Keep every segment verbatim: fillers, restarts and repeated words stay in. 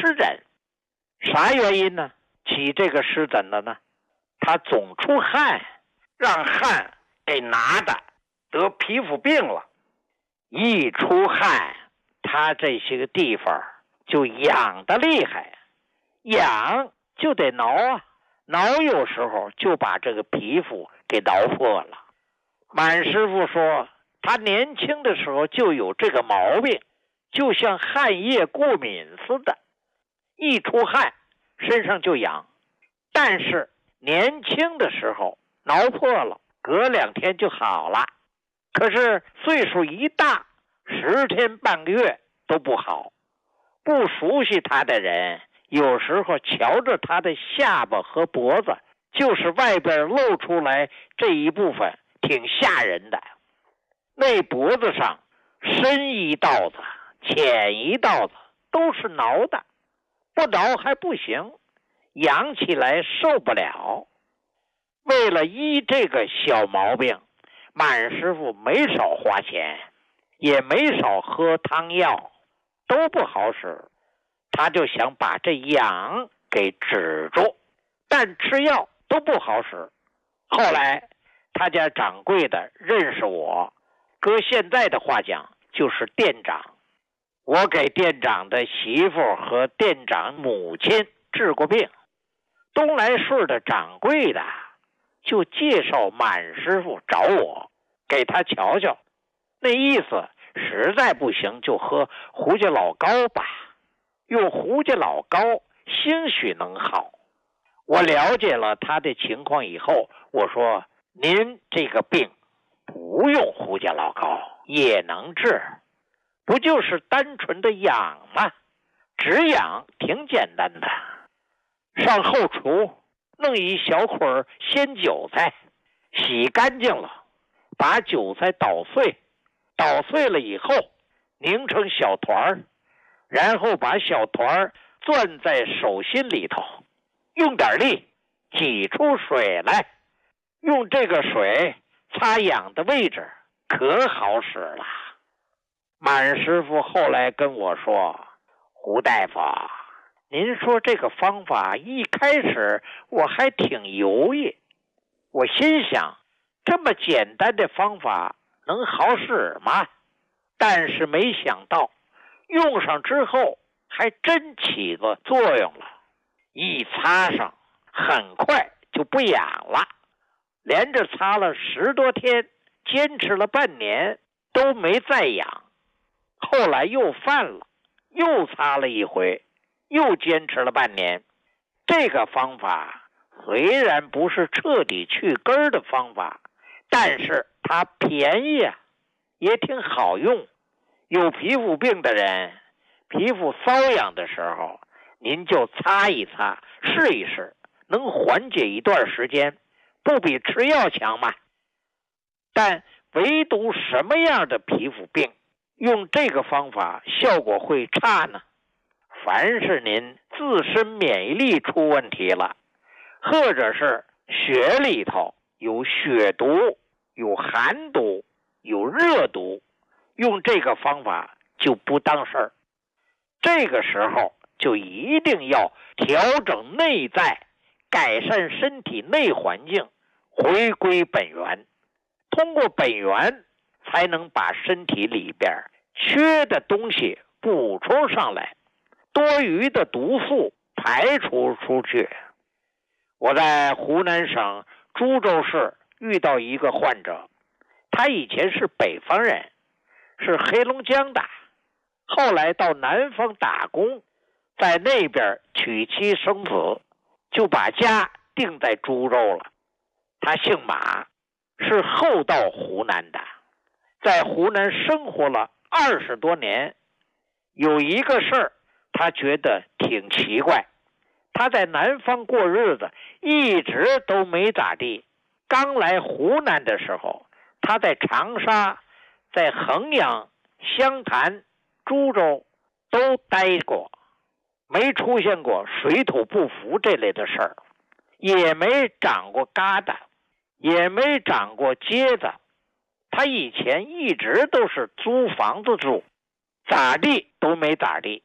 湿疹。啥原因呢？起这个湿疹的呢？他总出汗，让汗给拿的，得皮肤病了。一出汗，他这些个地方就痒得厉害，痒就得挠啊，挠有时候就把这个皮肤给挠破了。满师傅说，他年轻的时候就有这个毛病，就像汗液过敏似的，一出汗身上就痒，但是年轻的时候挠破了，隔两天就好了。可是岁数一大，十天半个月都不好。不熟悉他的人，有时候瞧着他的下巴和脖子，就是外边露出来这一部分挺吓人的。那脖子上深一道子，浅一道子，都是挠的，不挠还不行，痒起来受不了。为了医这个小毛病，满师傅没少花钱，也没少喝汤药，都不好使。他就想把这痒给止住，但吃药都不好使。后来他家掌柜的认识我，搁现在的话讲就是店长。我给店长的媳妇和店长母亲治过病。东来顺的掌柜的就介绍满师傅找我，给他瞧瞧，那意思实在不行就喝胡家老膏吧，用胡家老膏兴许能好。我了解了他的情况以后，我说您这个病不用胡家老膏也能治，不就是单纯的痒吗？止痒挺简单的，上后厨弄一小捆鲜韭菜，洗干净了，把韭菜捣碎，捣碎了以后拧成小团，然后把小团攥在手心里头，用点力挤出水来，用这个水擦痒的位置，可好使了。满师傅后来跟我说，胡大夫，您说这个方法一开始我还挺犹豫，我心想这么简单的方法能好使吗？但是没想到用上之后还真起了作用了，一擦上很快就不痒了，连着擦了十多天，坚持了半年都没再痒。后来又犯了，又擦了一回，又坚持了半年。这个方法虽然不是彻底去根的方法，但是它便宜啊，也挺好用。有皮肤病的人，皮肤瘙痒的时候，您就擦一擦，试一试，能缓解一段时间，不比吃药强吗？但唯独什么样的皮肤病用这个方法效果会差呢？凡是您自身免疫力出问题了，或者是血里头有血毒、有寒毒、有热毒，用这个方法就不当事儿。这个时候就一定要调整内在，改善身体内环境，回归本源。通过本源才能把身体里边缺的东西补充上来，多余的毒素排除出去。我在湖南省株洲市遇到一个患者，他以前是北方人，是黑龙江的，后来到南方打工，在那边娶妻生子，就把家定在株洲了。他姓马，是后到湖南的，在湖南生活了二十多年。有一个事儿他觉得挺奇怪，他在南方过日子一直都没咋地，刚来湖南的时候，他在长沙、在衡阳、湘潭、株洲都待过，没出现过水土不服这类的事儿，也没长过疙瘩，也没长过疖子。他以前一直都是租房子住，咋地都没咋地，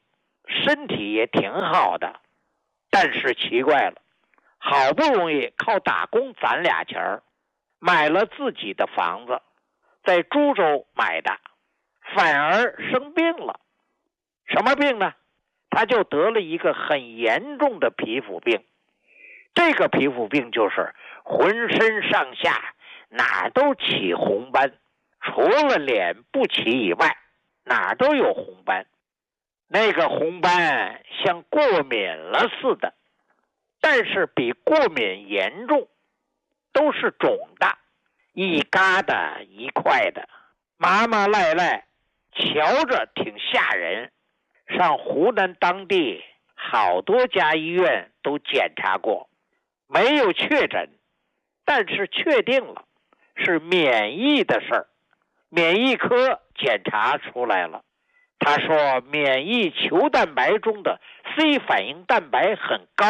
身体也挺好的，但是奇怪了，好不容易靠打工攒俩钱儿，买了自己的房子，在株洲买的，反而生病了。什么病呢？他就得了一个很严重的皮肤病。这个皮肤病就是浑身上下哪都起红斑，除了脸不起以外，哪都有红斑。那个红斑像过敏了似的，但是比过敏严重，都是肿的，一疙瘩一块的，麻麻赖赖，瞧着挺吓人。上湖南当地好多家医院都检查过，没有确诊，但是确定了是免疫的事儿。免疫科检查出来了，他说免疫球蛋白中的 C 反应蛋白很高，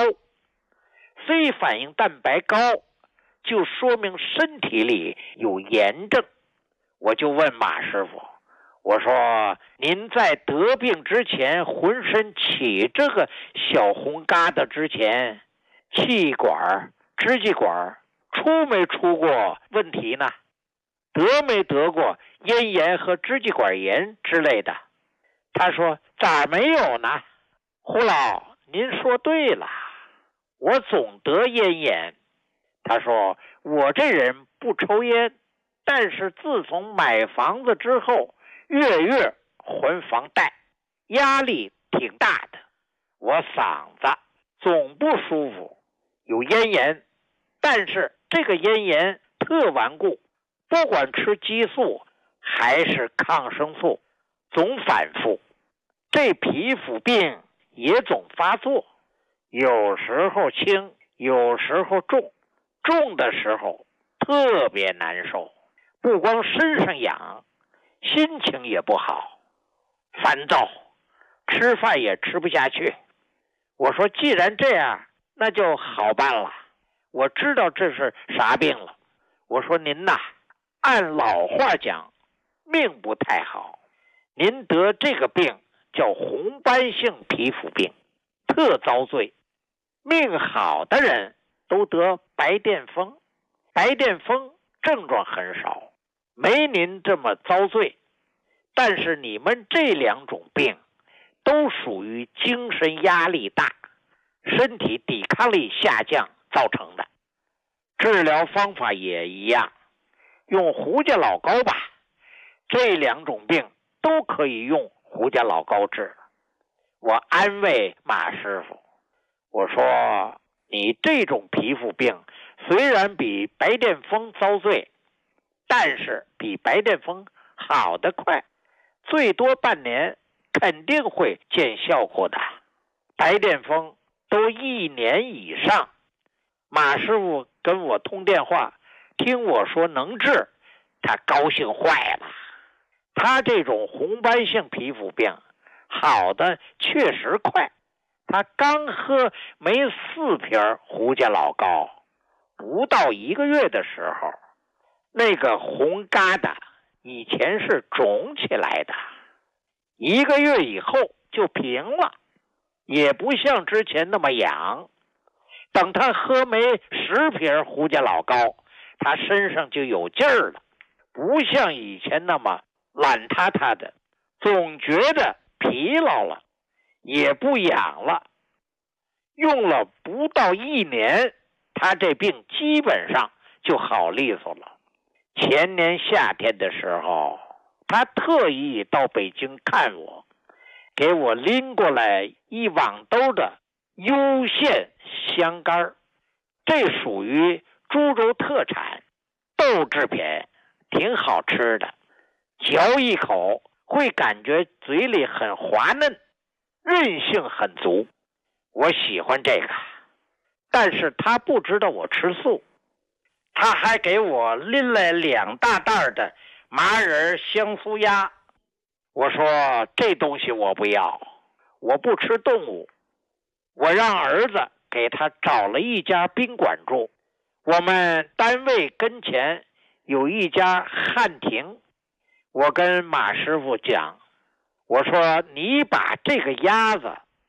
C 反应蛋白高就说明身体里有炎症。我就问马师傅，我说您在得病之前，浑身起这个小红疙瘩之前，气管支气管出没出过问题呢？得没得过咽炎和支气管炎之类的？他说咋没有呢？胡老，您说对了，我总得咽炎。他说我这人不抽烟，但是自从买房子之后，月月还房贷，压力挺大的，我嗓子总不舒服，有咽炎，但是这个咽炎特顽固，不管吃激素还是抗生素，总反复，这皮肤病也总发作，有时候轻，有时候重，重的时候特别难受，不光身上痒，心情也不好，烦躁，吃饭也吃不下去。我说既然这样，那就好办了，我知道这是啥病了。我说您呐，按老话讲，命不太好，您得这个病叫红斑性皮肤病，特遭罪。命好的人都得白癜风，白癜风症状很少，没您这么遭罪。但是你们这两种病都属于精神压力大，身体抵抗力下降造成的。治疗方法也一样，用胡家老膏吧，这两种病都可以用胡家老膏治。我安慰马师傅，我说你这种皮肤病虽然比白癜风遭罪，但是比白癜风好得快，最多半年肯定会见效果的。白癜风都一年以上。马师傅跟我通电话，听我说能治，他高兴坏了。他这种红斑性皮肤病好的确实快，他刚喝没四瓶胡家老膏，不到一个月的时候，那个红疙瘩以前是肿起来的，一个月以后就平了，也不像之前那么痒。等他喝没十瓶胡家老膏，他身上就有劲儿了，不像以前那么懒塌塌的，总觉得疲劳了，也不痒了。用了不到一年，他这病基本上就好利索了。前年夏天的时候，他特意到北京看我，给我拎过来一网兜的幽县香干，这属于株洲特产豆制品，挺好吃的，嚼一口会感觉嘴里很滑嫩，韧性很足，我喜欢这个。但是他不知道我吃素，他还给我拎来两大袋的麻仁香酥鸭。我说这东西我不要，我不吃动物。我让儿子给他找了一家宾馆住，我们单位跟前有一家汉庭。我跟马师傅讲，我说你把这个鸭子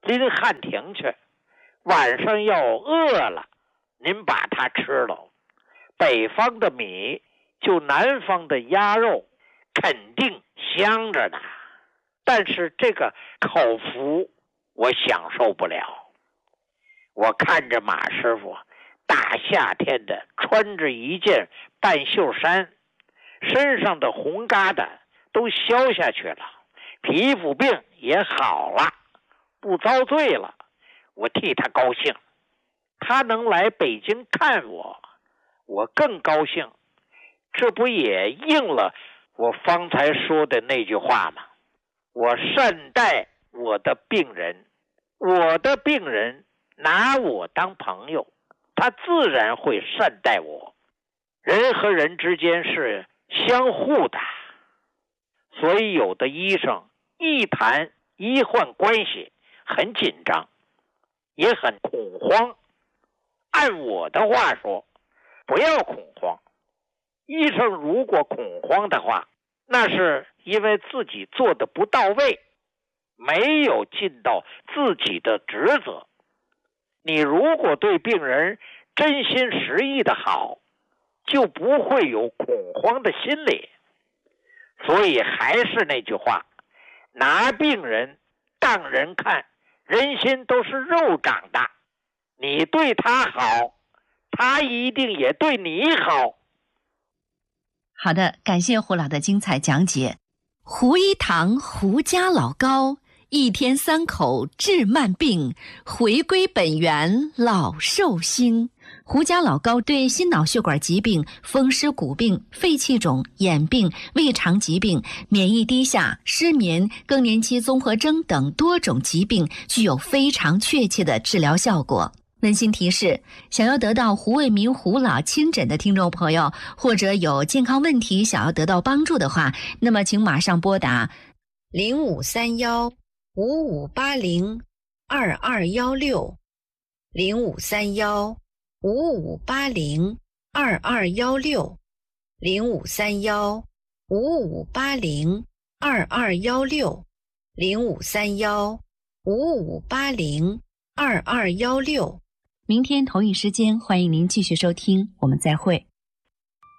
拎汉庭去，晚上要饿了，您把它吃了。北方的米就南方的鸭肉，肯定香着呢。但是这个口福我享受不了。我看着马师傅大夏天的穿着一件半袖衫，身上的红疙瘩都消下去了，皮肤病也好了，不遭罪了。我替他高兴，他能来北京看我，我更高兴。这不也应了我方才说的那句话吗？我善待我的病人，我的病人拿我当朋友，他自然会善待我。人和人之间是相互的，所以有的医生一谈医患关系很紧张，也很恐慌。按我的话说，不要恐慌。医生如果恐慌的话，那是因为自己做的不到位，没有尽到自己的职责。你如果对病人真心实意的好，就不会有恐慌的心理。所以还是那句话，拿病人当人看，人心都是肉长的。你对他好，他一定也对你好。 好的，感谢胡老的精彩讲解。胡一堂胡家老高，一天三口治慢病，回归本源老寿星。胡家老高对心脑血管疾病、风湿骨病、肺气肿、眼病、胃肠疾病、免疫低下、失眠、更年期综合征等多种疾病具有非常确切的治疗效果。温馨提示，想要得到胡卫民胡老亲诊的听众朋友，或者有健康问题想要得到帮助的话，那么请马上拨打零五三幺五五八零二二幺六零五三幺五五八零二二幺六零五三幺五五八零二二幺六零五三幺五五八零二二幺六。明天同一时间，欢迎您继续收听，我们再会。